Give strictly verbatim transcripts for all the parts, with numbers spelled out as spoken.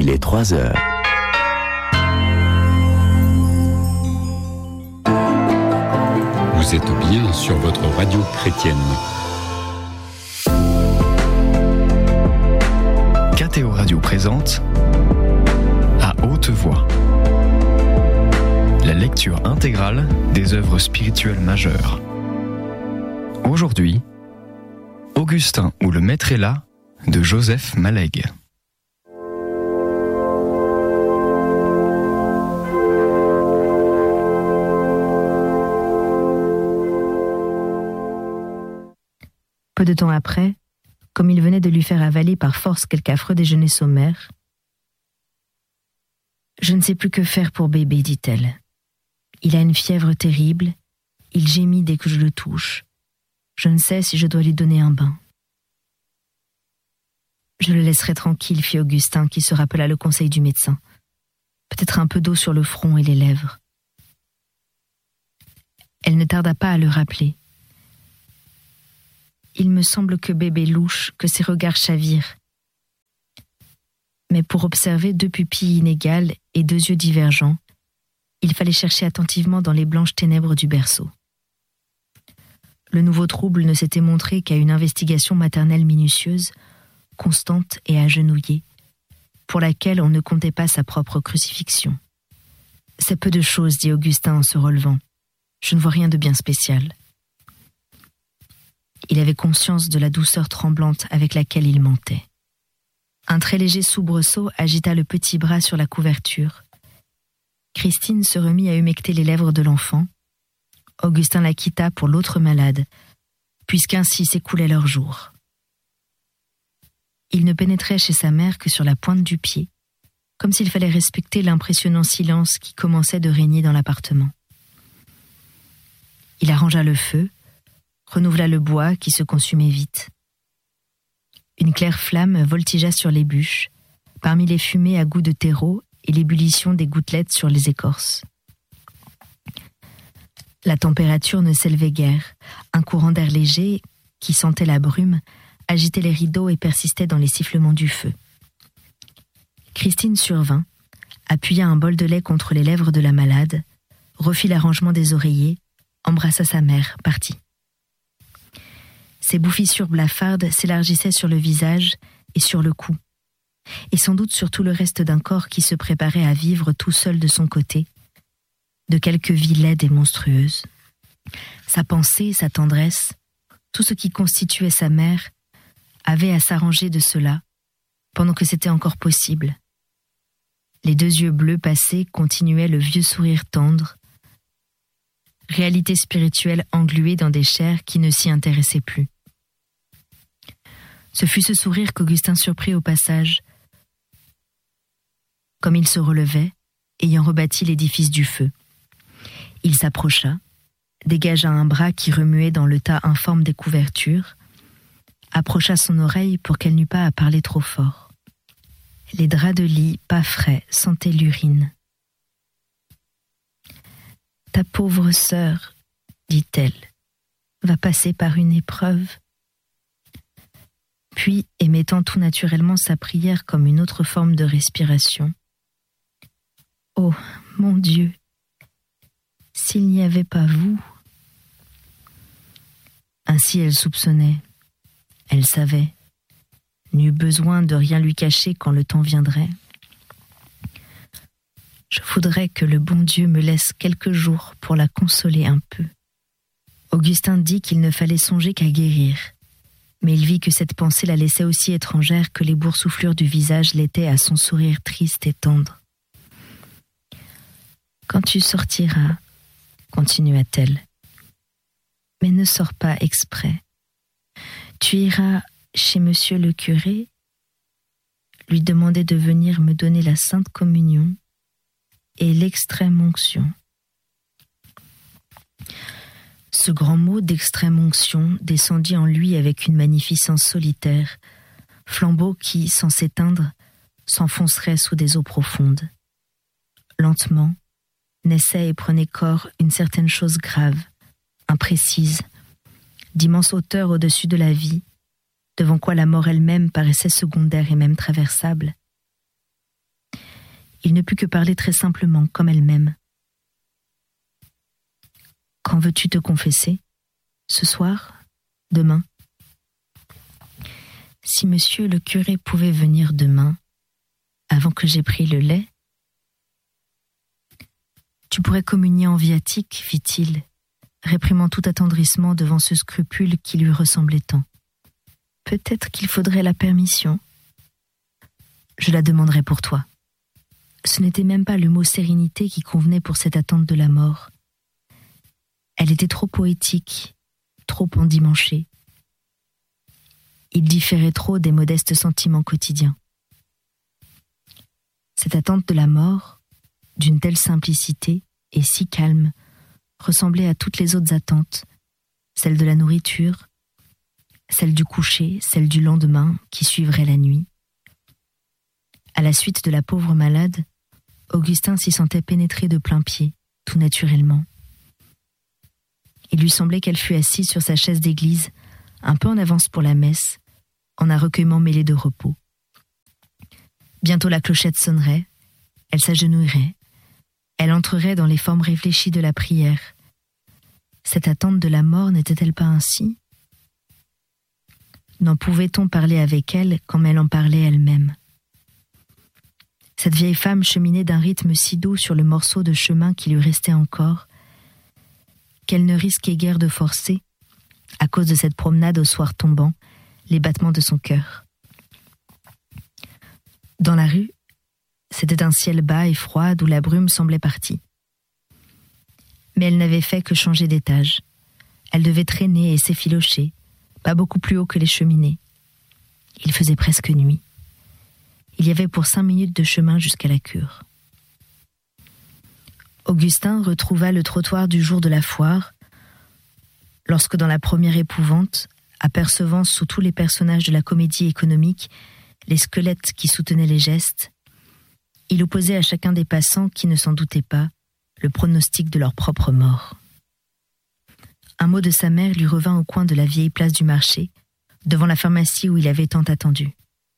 Il est trois heures. Vous êtes bien sur votre radio chrétienne. K T O Radio présente À haute voix la lecture intégrale des œuvres spirituelles majeures. Aujourd'hui, Augustin ou le Maître est là de Joseph Mallègue. Peu de temps après, comme il venait de lui faire avaler par force quelque affreux déjeuner sommaire, « Je ne sais plus que faire pour bébé, dit-elle. Il a une fièvre terrible, il gémit dès que je le touche. Je ne sais si je dois lui donner un bain. » « Je le laisserai tranquille, fit Augustin, qui se rappela le conseil du médecin. Peut-être un peu d'eau sur le front et les lèvres. » Elle ne tarda pas à le rappeler. « Il me semble que bébé louche, que ses regards chavirent. » Mais pour observer deux pupilles inégales et deux yeux divergents, il fallait chercher attentivement dans les blanches ténèbres du berceau. Le nouveau trouble ne s'était montré qu'à une investigation maternelle minutieuse, constante et agenouillée, pour laquelle on ne comptait pas sa propre crucifixion. « C'est peu de choses, dit Augustin en se relevant. Je ne vois rien de bien spécial. » Il avait conscience de la douceur tremblante avec laquelle il mentait. Un très léger soubresaut agita le petit bras sur la couverture. Christine se remit à humecter les lèvres de l'enfant. Augustin la quitta pour l'autre malade, puisqu'ainsi s'écoulait leur jour. Il ne pénétrait chez sa mère que sur la pointe du pied, comme s'il fallait respecter l'impressionnant silence qui commençait de régner dans l'appartement. Il arrangea le feu, renouvela le bois qui se consumait vite. Une claire flamme voltigea sur les bûches, parmi les fumées à goût de terreau et l'ébullition des gouttelettes sur les écorces. La température ne s'élevait guère. Un courant d'air léger, qui sentait la brume, agitait les rideaux et persistait dans les sifflements du feu. Christine survint, appuya un bol de lait contre les lèvres de la malade, refit l'arrangement des oreillers, embrassa sa mère, partit. Ses bouffissures blafardes s'élargissaient sur le visage et sur le cou, et sans doute sur tout le reste d'un corps qui se préparait à vivre tout seul de son côté, de quelque vie laide et monstrueuse. Sa pensée, sa tendresse, tout ce qui constituait sa mère, avait à s'arranger de cela, pendant que c'était encore possible. Les deux yeux bleus passés continuaient le vieux sourire tendre, réalité spirituelle engluée dans des chairs qui ne s'y intéressaient plus. Ce fut ce sourire qu'Augustin surprit au passage, comme il se relevait, ayant rebâti l'édifice du feu. Il s'approcha, dégagea un bras qui remuait dans le tas informe des couvertures, approcha son oreille pour qu'elle n'eût pas à parler trop fort. Les draps de lit, pas frais, sentaient l'urine. « Ta pauvre sœur, dit-elle, va passer par une épreuve. » Puis, émettant tout naturellement sa prière comme une autre forme de respiration. « Oh, mon Dieu, s'il n'y avait pas vous !» Ainsi elle soupçonnait. Elle savait, n'eut besoin de rien lui cacher quand le temps viendrait. Je voudrais que le bon Dieu me laisse quelques jours pour la consoler un peu. Augustin dit qu'il ne fallait songer qu'à guérir, mais il vit que cette pensée la laissait aussi étrangère que les boursouflures du visage l'étaient à son sourire triste et tendre. « Quand tu sortiras, continua-t-elle, mais ne sors pas exprès. Tu iras chez monsieur le curé, lui demander de venir me donner la Sainte Communion et l'extrême-onction. » Ce grand mot d'extrême-onction descendit en lui avec une magnificence solitaire, flambeau qui, sans s'éteindre, s'enfoncerait sous des eaux profondes. Lentement, naissait et prenait corps une certaine chose grave, imprécise, d'immense hauteur au-dessus de la vie, devant quoi la mort elle-même paraissait secondaire et même traversable. il ne put que parler très simplement, comme elle-même. « Quand veux-tu te confesser ? Ce soir ? Demain ? Si monsieur le curé pouvait venir demain, avant que j'aie pris le lait, tu pourrais communier en viatique, fit-il, réprimant tout attendrissement devant ce scrupule qui lui ressemblait tant. Peut-être qu'il faudrait la permission. Je la demanderai pour toi. Ce n'était même pas le mot sérénité qui convenait pour cette attente de la mort. Elle était trop poétique, trop endimanchée. Il différait trop des modestes sentiments quotidiens. Cette attente de la mort, d'une telle simplicité et si calme, ressemblait à toutes les autres attentes, celle de la nourriture, celle du coucher, celle du lendemain qui suivrait la nuit. À la suite de la pauvre malade, Augustin s'y sentait pénétré de plein pied, tout naturellement. Il lui semblait qu'elle fût assise sur sa chaise d'église, un peu en avance pour la messe, en un recueillement mêlé de repos. Bientôt la clochette sonnerait, elle s'agenouillerait, elle entrerait dans les formes réfléchies de la prière. Cette attente de la mort n'était-elle pas ainsi ? N'en pouvait-on parler avec elle comme elle en parlait elle-même ? Cette vieille femme cheminait d'un rythme si doux sur le morceau de chemin qui lui restait encore, qu'elle ne risquait guère de forcer, à cause de cette promenade au soir tombant, les battements de son cœur. Dans la rue, c'était un ciel bas et froid d'où la brume semblait partie. Mais elle n'avait fait que changer d'étage. Elle devait traîner et s'effilocher, pas beaucoup plus haut que les cheminées. Il faisait presque nuit. Il y avait pour cinq minutes de chemin jusqu'à la cure. Augustin retrouva le trottoir du jour de la foire, lorsque dans la première épouvante, apercevant sous tous les personnages de la comédie économique les squelettes qui soutenaient les gestes, il opposait à chacun des passants qui ne s'en doutaient pas le pronostic de leur propre mort. Un mot de sa mère lui revint au coin de la vieille place du marché, devant la pharmacie où il avait tant attendu.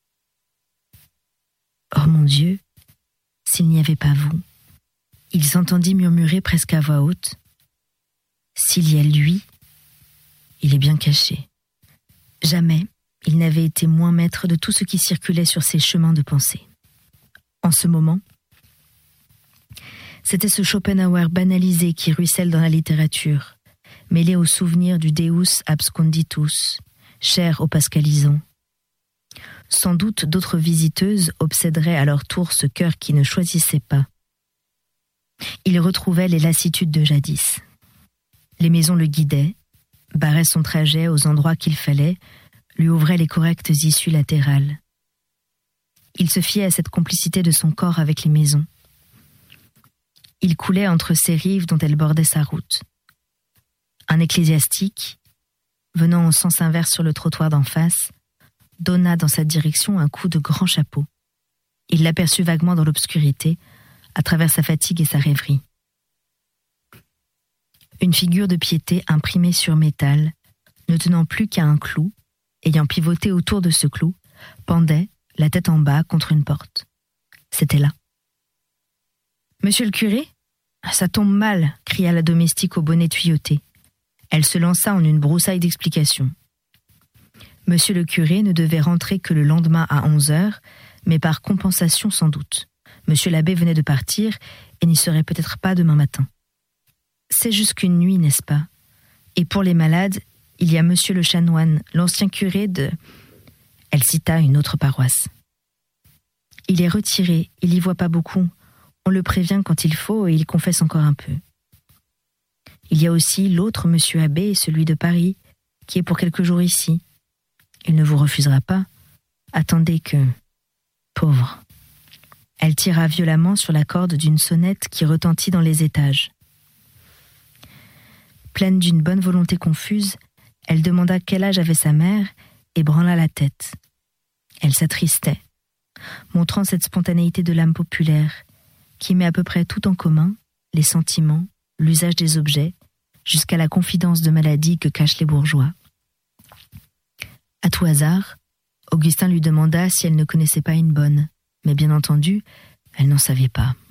« Oh mon Dieu, s'il n'y avait pas vous !» Il s'entendit murmurer presque à voix haute. « S'il y a lui, il est bien caché. » Jamais il n'avait été moins maître de tout ce qui circulait sur ses chemins de pensée. En ce moment, c'était ce Schopenhauer banalisé qui ruisselle dans la littérature, mêlé au souvenir du Deus absconditus, cher aux pascalisants. Sans doute d'autres visiteuses obséderaient à leur tour ce cœur qui ne choisissait pas. Il retrouvait les lassitudes de jadis. Les maisons le guidaient, barraient son trajet aux endroits qu'il fallait, lui ouvraient les correctes issues latérales. Il se fiait à cette complicité de son corps avec les maisons. Il coulait entre ces rives dont elle bordait sa route. Un ecclésiastique, venant en sens inverse sur le trottoir d'en face, donna dans sa direction un coup de grand chapeau. Il l'aperçut vaguement dans l'obscurité, à travers sa fatigue et sa rêverie. Une figure de piété imprimée sur métal, ne tenant plus qu'à un clou, ayant pivoté autour de ce clou, pendait, la tête en bas, contre une porte. C'était là. « Monsieur le curé ? Ça tombe mal !» cria la domestique au bonnet tuyauté. Elle se lança en une broussaille d'explications. Monsieur le curé ne devait rentrer que le lendemain à onze heures, mais par compensation sans doute. Monsieur l'abbé venait de partir et n'y serait peut-être pas demain matin. C'est jusqu'une nuit, n'est-ce pas ? Et pour les malades, il y a monsieur le chanoine, l'ancien curé de... Elle cita une autre paroisse. Il est retiré, il y voit pas beaucoup. On le prévient quand il faut et il confesse encore un peu. Il y a aussi l'autre monsieur abbé, celui de Paris, qui est pour quelques jours ici. Il ne vous refusera pas. Attendez que... Pauvre. Elle tira violemment sur la corde d'une sonnette qui retentit dans les étages. Pleine d'une bonne volonté confuse, elle demanda quel âge avait sa mère et branla la tête. Elle s'attristait, montrant cette spontanéité de l'âme populaire qui met à peu près tout en commun, les sentiments, l'usage des objets, jusqu'à la confidence de maladie que cachent les bourgeois. À tout hasard, Augustin lui demanda si elle ne connaissait pas une bonne, mais bien entendu, Elle n'en savait pas.